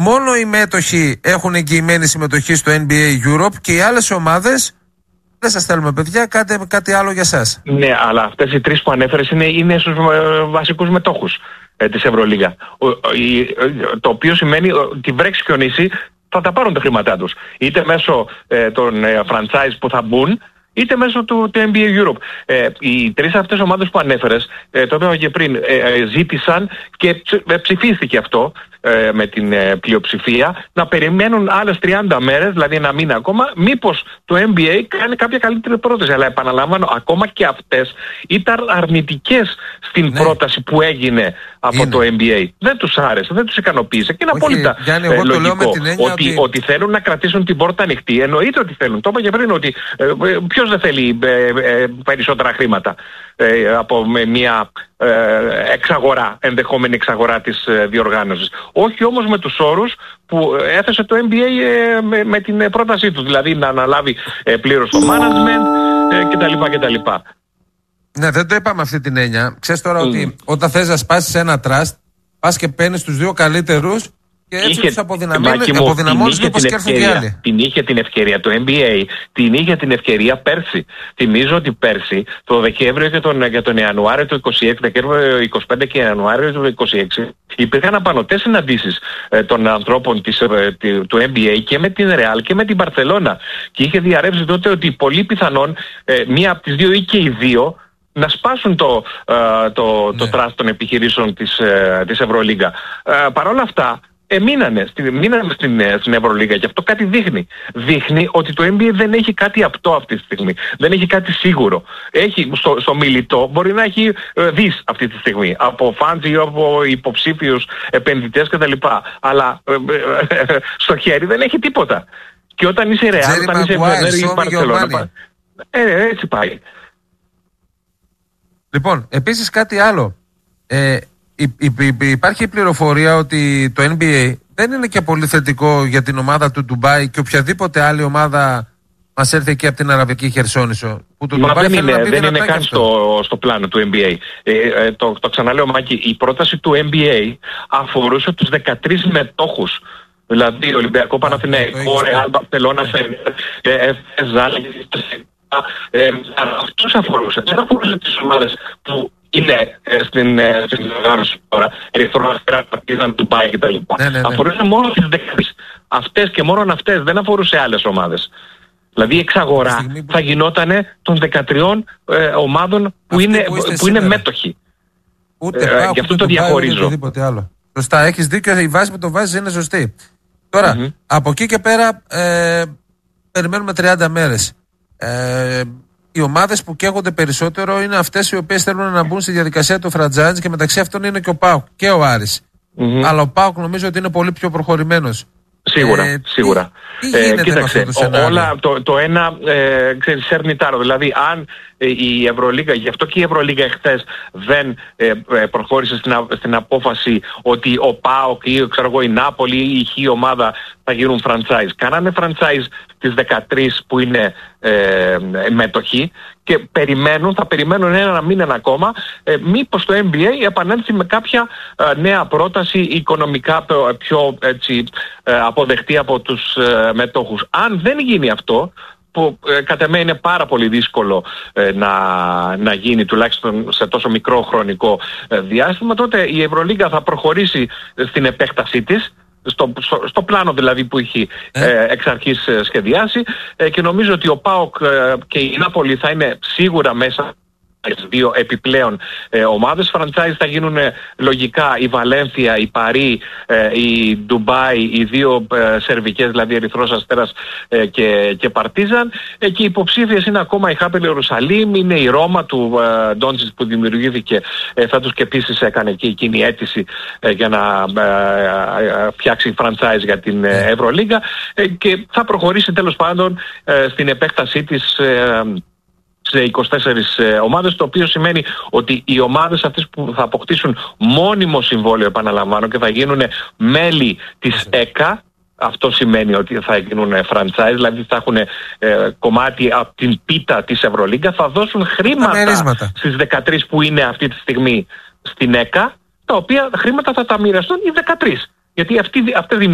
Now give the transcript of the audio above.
μόνο οι μέτοχοι έχουν εγγυημένη συμμετοχή στο NBA Europe και οι άλλες ομάδες δεν σας θέλουμε, παιδιά, κάτι άλλο για σας. Ναι, αλλά αυτές οι τρεις που ανέφερες είναι στους βασικούς μετόχους της Ευρωλίγα. Το οποίο σημαίνει ότι βρέξει και ο νησί θα τα πάρουν τα χρήματά τους. Είτε μέσω των franchise που θα μπουν, είτε μέσω του NBA Europe. Οι τρεις αυτές ομάδες που ανέφερες, το είπαμε και πριν, ζήτησαν και ψηφίστηκε αυτό με την πλειοψηφία, να περιμένουν άλλες 30 μέρες, δηλαδή ένα μήνα ακόμα, μήπως το NBA κάνει κάποια καλύτερη πρόταση. Αλλά επαναλαμβάνω, ακόμα και αυτές ήταν αρνητικές στην πρόταση που έγινε από το NBA. Δεν τους άρεσε, δεν τους ικανοποίησε. Και είναι απόλυτα λογικό ότι θέλουν να κρατήσουν την πόρτα ανοιχτή. Εννοείται ότι θέλουν. Το είπα και πριν ότι ποιος δεν θέλει περισσότερα χρήματα από μια εξαγορά, ενδεχόμενη εξαγορά της διοργάνωσης. Όχι όμως με τους όρους που έθεσε το NBA με την πρότασή του, δηλαδή να αναλάβει πλήρως το management κτλ. Ναι, δεν το είπαμε αυτή την έννοια. Ξέρεις τώρα ότι όταν θες να σπάσεις ένα trust, πας και παίρνεις τους δύο καλύτερους και έτσι τους αποδυναμώνεις μήπως και έρθουν και άλλοι. Την είχε την ευκαιρία το NBA, την είχε την ευκαιρία πέρσι. Θυμίζω ότι πέρσι, το Δεκέμβριο και τον Ιανουάριο του 26, Δεκέμβριο 25 και Ιανουάριο του 26, υπήρχαν απανωτές συναντήσεις των ανθρώπων του NBA και με την Real και με την Μπαρσελόνα. Και είχε διαρρεύσει τότε ότι πολύ πιθανόν μία από τις δύο ή και οι δύο να σπάσουν το τραστ των επιχειρήσεων της Ευρωλίγκα. Παρ' όλα αυτά, μείνανε στην Ευρωλίγα και αυτό κάτι δείχνει. Δείχνει ότι το NBA δεν έχει κάτι απτό αυτή τη στιγμή. Δεν έχει κάτι σίγουρο. Έχει στο μιλητό, μπορεί να έχει δις αυτή τη στιγμή. Από φαντς ή από υποψήφιους επενδυτές κτλ. Αλλά στο χέρι δεν έχει τίποτα. Και όταν είσαι Real, όταν είσαι Βερνέρ ή Μπαρσελόνα, έτσι πάει. Λοιπόν, επίσης κάτι άλλο. Υπάρχει η πληροφορία ότι το NBA δεν είναι και πολύ θετικό για την ομάδα του Ντουμπάι και οποιαδήποτε άλλη ομάδα μας έρθει εκεί από την Αραβική Χερσόνησο. Που το δεν είναι καν στο πλάνο του NBA. Το ξαναλέω, Μάκη, η πρόταση του NBA αφορούσε τους 13 μετόχους. Δηλαδή Ολυμπιακό, Παναθηναϊκό, Ρεάλ, Μπαρσελόνα, αυτούς αφορούσε. Δεν αφορούσε τις ομάδες που είναι στην διοργάνωση τώρα, Ερυθρό Αστέρα, Παρτίζαν, Ντουμπάι κτλ. Αφορούσε μόνο τις 13. Αυτές και μόνο αυτές, δεν αφορούσε άλλες ομάδες. Δηλαδή η εξαγορά θα γινόταν των 13 ομάδων που είναι μέτοχοι. Γι' αυτό το διαχωρίζω. Σωστά, έχεις δίκιο, η βάση που το βάζεις είναι σωστή. Τώρα, από εκεί και πέρα περιμένουμε 30 μέρες. Οι ομάδες που καίγονται περισσότερο είναι αυτές οι οποίες θέλουν να μπουν στη διαδικασία του franchise και μεταξύ αυτών είναι και ο ΠΑΟΚ και ο Άρης. Αλλά ο ΠΑΟΚ νομίζω ότι είναι πολύ πιο προχωρημένος. Σίγουρα. Κοίταξε, όλα το ένα σέρνει τάρο. Δηλαδή αν η Ευρωλίγα, γι' αυτό και η Ευρωλίγα εχθές δεν προχώρησε στην απόφαση ότι ο ΠΑΟΚ ή η Νάπολη ή η χ ομάδα θα γίνουν franchise. Κάνανε franchise τις 13 που είναι μετοχοί και θα περιμένουν ένα μήνα ακόμα μήπως το NBA επανέλθει με κάποια νέα πρόταση οικονομικά πιο αποδεκτή από τους μετόχους. Αν δεν γίνει αυτό, που κατ' εμέ είναι πάρα πολύ δύσκολο να γίνει τουλάχιστον σε τόσο μικρό χρονικό διάστημα, τότε η Ευρωλίγκα θα προχωρήσει στην επέκτασή της, στο πλάνο δηλαδή που έχει εξ αρχής σχεδιάσει, και νομίζω ότι ο ΠΑΟΚ και η Νάπολη θα είναι σίγουρα μέσα στις δύο επιπλέον ομάδες. Franchise θα γίνουν λογικά η Βαλένθια, η Παρί, η Ντουμπάι, οι δύο σερβικές, δηλαδή Ερυθρός Αστέρας και Παρτίζαν. Και οι υποψήφιες είναι ακόμα η Χάπελ Ιερουσαλήμ, είναι η Ρώμα του Ντόντσιτς που δημιουργήθηκε φέτος και επίσης έκανε και εκείνη αίτηση για να φτιάξει franchise για την Ευρωλίγκα, και θα προχωρήσει τέλος πάντων στην επέκτασή της σε 24 ομάδες, το οποίο σημαίνει ότι οι ομάδες αυτές που θα αποκτήσουν μόνιμο συμβόλαιο, επαναλαμβάνω, και θα γίνουν μέλη της ΕΚΑ, αυτό σημαίνει ότι θα γίνουν franchise, δηλαδή θα έχουν κομμάτι από την πίτα της Ευρωλίγκα, θα δώσουν χρήματα στις 13 που είναι αυτή τη στιγμή στην ΕΚΑ, τα οποία χρήματα θα τα μοιραστούν οι 13. Γιατί αυτές